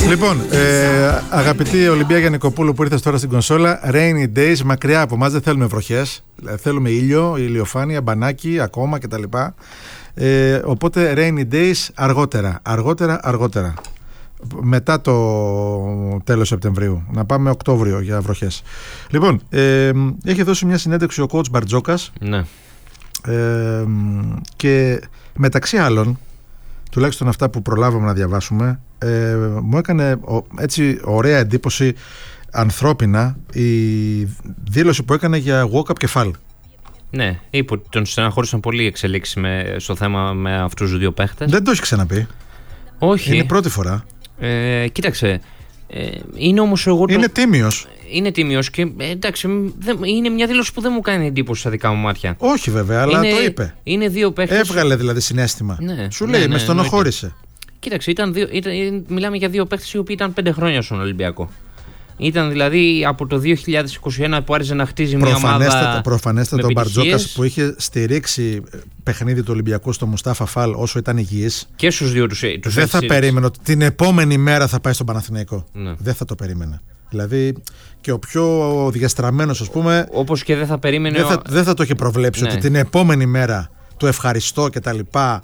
Λοιπόν, αγαπητή Ολυμπία Γιαννικοπούλου που ήρθες τώρα στην κονσόλα, rainy days, μακριά από εμάς δεν θέλουμε βροχές. Θέλουμε ήλιο, ηλιοφάνεια, μπανάκι ακόμα κτλ. Οπότε rainy days αργότερα. Μετά το τέλος Σεπτεμβρίου. Να πάμε Οκτώβριο για βροχές. Λοιπόν, έχει δώσει μια συνέντευξη ο coach Μπαρτζόκας. Ναι. Και μεταξύ άλλων, τουλάχιστον αυτά που προλάβαμε να διαβάσουμε, μου έκανε έτσι ωραία εντύπωση ανθρώπινα η δήλωση που έκανε για walk-up κεφάλι. Ναι, είπε ότι τον στεναχώρησαν πολύ οι εξελίξεις στο θέμα με αυτούς τους δύο παίχτες. Δεν το έχει ξαναπεί. Όχι. Είναι πρώτη φορά. Κοίταξε. Είναι όμως είναι τίμιος. Είναι τίμιος και εντάξει, είναι μια δήλωση που δεν μου κάνει εντύπωση στα δικά μου μάτια. Όχι βέβαια, αλλά το είπε. Είναι δύο παίχτες. Έβγαλε δηλαδή συναίσθημα. Ναι, σου λέει, με στενοχώρησε. Κοίταξε, μιλάμε για δύο παίχτες οι οποίοι ήταν 5 χρόνια στον Ολυμπιακό. Ήταν δηλαδή από το 2021 που άρχισε να χτίζει μια ομάδα. Προφανέστατα ο Μπαρτζόκας που είχε στηρίξει παιχνίδι του Ολυμπιακού στο Μουστάφα Φαλ όσο ήταν υγιής. Και στους δύο τους δεν θα περίμενε ότι την επόμενη μέρα θα πάει στον Παναθηναϊκό. Ναι. Δεν θα το περίμενε. Δηλαδή και ο πιο διαστραμμένος, ας πούμε. Όπως και δεν θα περίμενε. Δεν θα το είχε προβλέψει ότι την επόμενη μέρα του ευχαριστώ και τα λοιπά.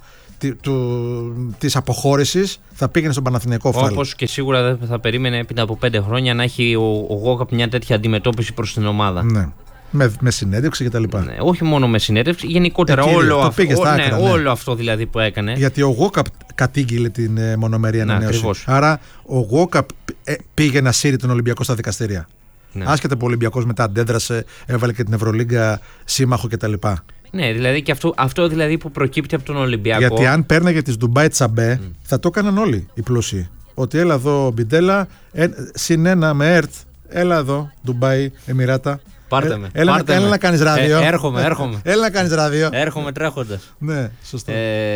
Της αποχώρησης θα πήγαινε στον Παναθηναϊκό Φάλ. Όπως και σίγουρα δεν θα περίμενε έπειτα από 5 χρόνια να έχει ο Γόκαπ μια τέτοια αντιμετώπιση προς την ομάδα. Ναι. Με συνέντευξη και τα λοιπά. Ναι, όχι μόνο με συνέντευξη, γενικότερα όλο αυτό δηλαδή που έκανε. Γιατί ο Γόκαπ κατήγγειλε την μονομερή ανανέωση. Άρα ο Γόκαπ πήγε να σύρει τον Ολυμπιακό στα δικαστήρια. Ναι. Άσχετα που ο Ολυμπιακός μετά αντέδρασε, έβαλε και την Ευρωλίγκα σύμμαχο κτλ. Ναι, δηλαδή και αυτό δηλαδή που προκύπτει από τον Ολυμπιακό. Γιατί αν πέρναγε τις Ντουμπάι Τσαμπέ, θα το έκαναν όλοι οι πλούσιοι. Ότι έλα εδώ Μπιντέλα, +1 με ΕΡΤ, έλα εδώ Ντουμπάι, Εμιράτα. Πάρτε με. Έλα να κάνεις ράδιο. Έρχομαι. Έλα να κάνεις ράδιο. Έρχομαι τρέχοντας. Ναι, σωστό.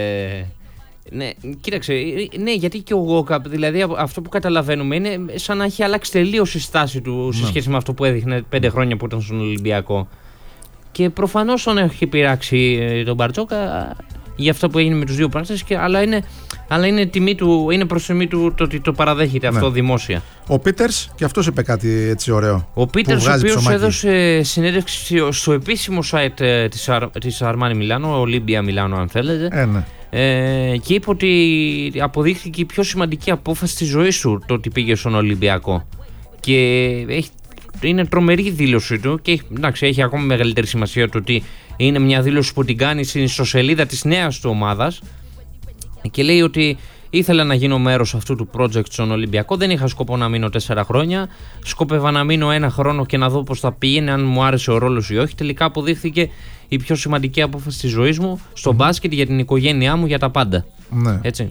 Ναι, κοίταξε, ναι, γιατί και ο Γόκαπ, δηλαδή αυτό που καταλαβαίνουμε είναι σαν να έχει αλλάξει τελείως η στάση του σε σχέση με αυτό που έδειχνε 5 χρόνια που ήταν στον Ολυμπιακό. Και προφανώς τον έχει πειράξει τον Μπαρτζόκα για αυτό που έγινε με τους δύο πράξεις, αλλά είναι τιμή του, είναι προς τιμή του το ότι το παραδέχεται αυτό δημόσια. Ο Πίτερς και αυτός είπε κάτι έτσι ωραίο. Ο Πίτερς, ο οποίος έδωσε συνέντευξη στο επίσημο site της Αρμάνι Μιλάνο, Ολύμπια Μιλάνο αν θέλετε, ναι. Και είπε ότι αποδείχθηκε η πιο σημαντική απόφαση της ζωής του το ότι πήγε στον Ολυμπιακό. Και είναι τρομερή η δήλωση του και εντάξει, έχει ακόμα μεγαλύτερη σημασία το ότι είναι μια δήλωση που την κάνει στην ιστοσελίδα της νέας του ομάδας και λέει ότι ήθελα να γίνω μέρος αυτού του project στον Ολυμπιακό, δεν είχα σκοπό να μείνω 4 χρόνια, σκόπευα να μείνω 1 χρόνο και να δω πώς θα πήγαινε, αν μου άρεσε ο ρόλος ή όχι. Τελικά αποδείχθηκε η πιο σημαντική απόφαση της ζωής μου στο μπάσκετ, για την οικογένειά μου, για τα πάντα. Ναι. Έτσι.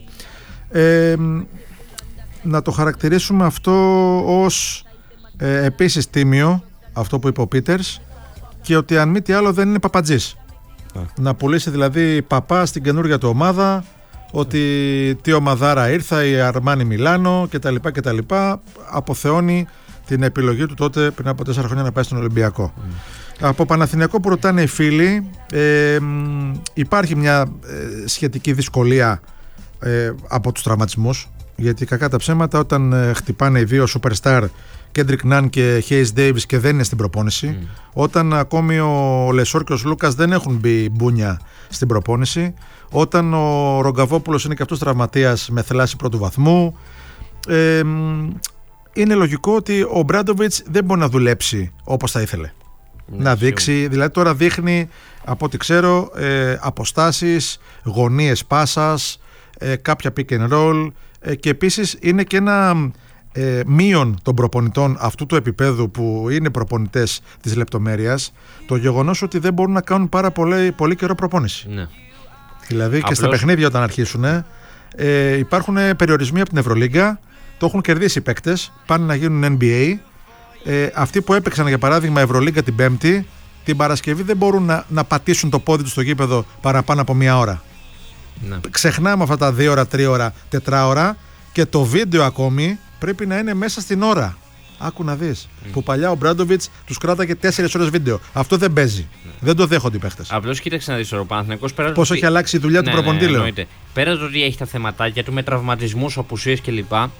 Να το χαρακτηρίσουμε αυτό ως επίσης τίμιο, αυτό που είπε ο Πίτερς, και ότι αν μη τι άλλο δεν είναι παπατζής. Να πουλήσει δηλαδή παπά στην καινούργια του ομάδα, ότι τι ομαδάρα ήρθα, η Αρμάνι Μιλάνο κτλ. Αποθεώνει την επιλογή του τότε πριν από 4 χρόνια να πάει στον Ολυμπιακό. Από Παναθηναϊκό που ρωτάνε οι φίλοι, υπάρχει μια σχετική δυσκολία από τους τραυματισμούς, γιατί κακά τα ψέματα όταν χτυπάνε οι δύο superstar Κέντρικ Ναν και Χέις Ντέιβις και δεν είναι στην προπόνηση, όταν ακόμη ο Λεσόρ και ο Λούκας δεν έχουν μπει μπούνια στην προπόνηση, όταν ο Ρογκαβόπουλος είναι και αυτός τραυματίας με θλάση πρώτου βαθμού, είναι λογικό ότι ο Μπράντοβιτς δεν μπορεί να δουλέψει όπως θα ήθελε. Να δείξει, δηλαδή τώρα δείχνει από ό,τι ξέρω αποστάσεις, γωνίες πάσας, κάποια pick and roll, και επίσης είναι και ένα μείον των προπονητών αυτού του επίπεδου που είναι προπονητές της λεπτομέρειας, το γεγονός ότι δεν μπορούν να κάνουν πάρα πολύ καιρό προπόνηση. Ναι. Δηλαδή και στα παιχνίδια όταν αρχίσουν υπάρχουν περιορισμοί από την Ευρωλίγκα, το έχουν κερδίσει οι παίκτες, πάνε να γίνουν NBA. Αυτοί που έπαιξαν για παράδειγμα Ευρωλίγκα την Πέμπτη, την Παρασκευή δεν μπορούν να πατήσουν το πόδι τους στο γήπεδο παραπάνω από 1 ώρα. Ναι. Ξεχνάμε αυτά τα 2 ώρα, 3 ώρα, 4 ώρα, και το βίντεο ακόμη πρέπει να είναι μέσα στην ώρα. Άκου να δεις. Που παλιά ο Μπράντοβιτς τους κράταγε 4 ώρες βίντεο. Αυτό δεν παίζει. Δεν το δέχονται οι παίχτες. Απλώς κοίταξε να δεις ο Παναθηναϊκός πέρα. Πώς έχει αλλάξει η δουλειά του προπονητή, λέω. Πέρα το ότι έχει τα θεματάκια του με τραυματισμούς, απουσίες κλπ.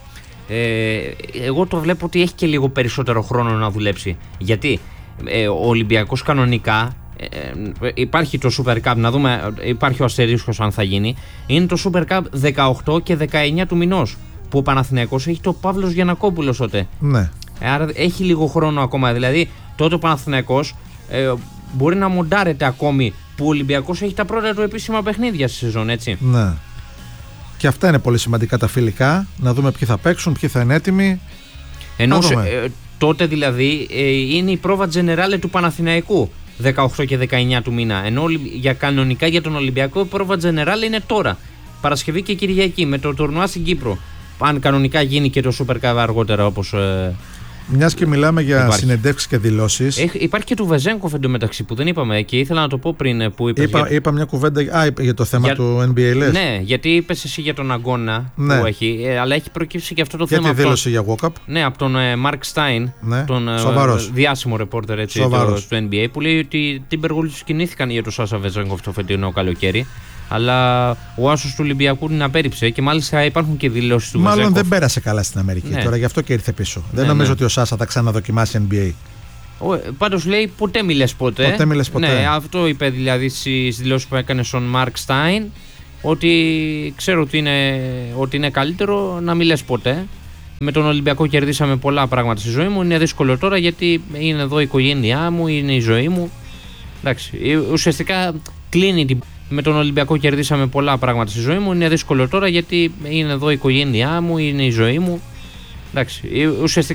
Εγώ το βλέπω ότι έχει και λίγο περισσότερο χρόνο να δουλέψει. Γιατί ο Ολυμπιακός κανονικά, υπάρχει το Super Cup, να δούμε, υπάρχει ο αστερίσκος αν θα γίνει. Είναι το Super Cup 18 και 19 του μηνός, που ο Παναθηναϊκός έχει το Παύλος Γιαννακόπουλος τότε. Ναι. Άρα έχει λίγο χρόνο ακόμα. Δηλαδή τότε ο Παναθηναϊκός μπορεί να μοντάρεται ακόμη, που ο Ολυμπιακός έχει τα πρώτα του επίσημα παιχνίδια στη σεζόν, έτσι. Ναι. Και αυτά είναι πολύ σημαντικά τα φιλικά. Να δούμε ποιοι θα παίξουν, ποιοι θα είναι έτοιμοι. Ενώ τότε δηλαδή είναι η πρόβα τζενεράλε του Παναθηναϊκού 18 και 19 του μήνα. Ενώ κανονικά για τον Ολυμπιακό η πρόβα τζενεράλε είναι τώρα. Παρασκευή και Κυριακή με το τουρνουά στην Κύπρο. Αν κανονικά γίνει και το Super Cup αργότερα, όπως. Μιας και μιλάμε για συνεντεύξεις και δηλώσεις. Υπάρχει και του Βεζένκοφ εντωμεταξύ που δεν είπαμε και ήθελα να το πω πριν που είπες. Είπα μια κουβέντα για το θέμα του NBA, λες. Ναι, γιατί είπες εσύ για τον αγώνα που έχει, αλλά έχει προκύψει και αυτό το θέμα. Γιατί δήλωσε για walk-up. Ναι, από τον Mark Stein, ναι. τον διάσημο ρεπόρτερ του NBA, που λέει ότι την Timberwolves κινήθηκαν για τον Σάσα Βεζένκοφ το φετινό καλοκαίρι. Αλλά ο άσος του Ολυμπιακού την απέρριψε και μάλιστα υπάρχουν και δηλώσεις του Βεζένκοφ. Μάλλον δεν πέρασε καλά στην Αμερική τώρα, γι' αυτό και ήρθε πίσω. Δεν νομίζω ότι ο Σάσα θα ξαναδοκιμάσει NBA. Πάντως λέει ποτέ μη λες ποτέ. Ποτέ μη λες ποτέ. Ναι, αυτό είπε δηλαδή στις δηλώσεις που έκανε στον Μαρκ Στάιν, ότι ξέρω ότι είναι καλύτερο να μη λες ποτέ. Με τον Ολυμπιακό κερδίσαμε πολλά πράγματα στη ζωή μου. Είναι δύσκολο τώρα γιατί είναι εδώ η οικογένειά μου, είναι η ζωή μου. Εντάξει, ουσιαστικά κλείνει την. Με τον Ολυμπιακό κερδίσαμε πολλά πράγματα στη ζωή μου. Είναι δύσκολο τώρα γιατί είναι εδώ η οικογένειά μου, είναι η ζωή μου. Εντάξει, ουσιαστικά.